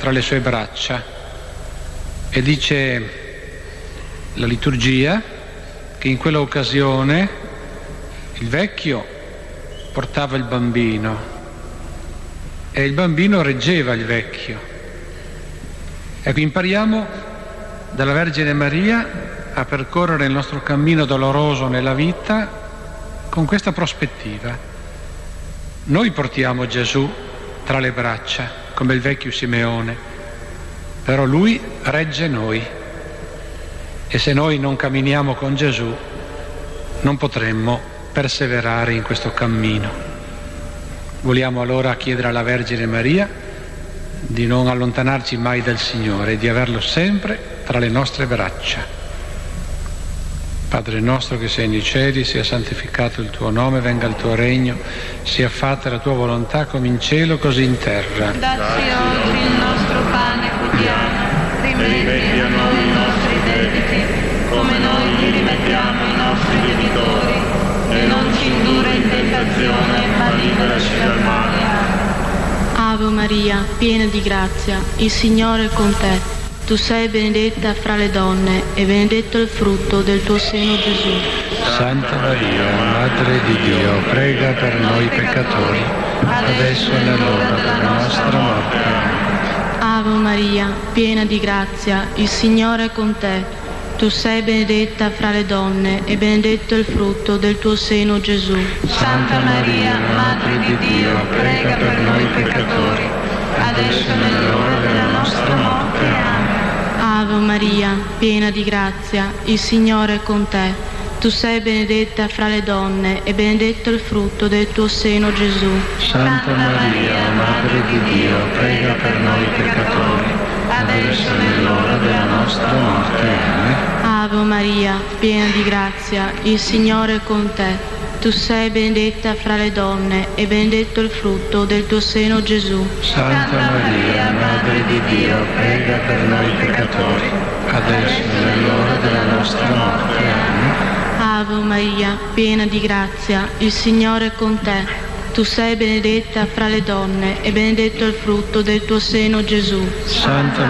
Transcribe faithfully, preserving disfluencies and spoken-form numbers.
tra le sue braccia. E dice la liturgia che in quella occasione il vecchio portava il bambino e il bambino reggeva il vecchio. Ecco, impariamo dalla Vergine Maria a percorrere il nostro cammino doloroso nella vita con questa prospettiva. Noi portiamo Gesù tra le braccia, come il vecchio Simeone, però Lui regge noi. E se noi non camminiamo con Gesù, non potremmo perseverare in questo cammino. Vogliamo allora chiedere alla Vergine Maria di non allontanarci mai dal Signore, di averlo sempre tra le nostre braccia. Padre nostro che sei nei cieli, sia santificato il tuo nome, venga il tuo regno, sia fatta la tua volontà come in cielo così in terra. Dacci oggi il nostro pane quotidiano, rimetti a noi i nostri debiti, come noi li rimettiamo ai nostri debitori, e non ci indurre in tentazione, ma liberaci dal male. Ave Maria, piena di grazia, il Signore è con te. Tu sei benedetta fra le donne e benedetto il frutto del tuo seno, Gesù. Santa Maria, Madre di Dio, prega per noi peccatori, adesso è l'ora della nostra morte. Ave Maria, piena di grazia, il Signore è con te. Tu sei benedetta fra le donne e benedetto il frutto del tuo seno, Gesù. Santa Maria, Madre di Dio, prega per noi peccatori, adesso è l'ora della nostra morte. Amen. Ave Maria, piena di grazia, il Signore è con te. Tu sei benedetta fra le donne e benedetto il frutto del tuo seno, Gesù. Santa Maria, Madre di Dio, prega per noi peccatori, adesso è l'ora della nostra morte. Amen. Ave Maria, piena di grazia, il Signore è con te. Tu sei benedetta fra le donne e benedetto il frutto del tuo seno, Gesù. Santa Maria, Madre di Dio, prega per noi peccatori, adesso è l'ora della nostra morte. Amen. Ave Maria, piena di grazia, il Signore è con te. Tu sei benedetta fra le donne e benedetto il frutto del tuo seno, Gesù. Santa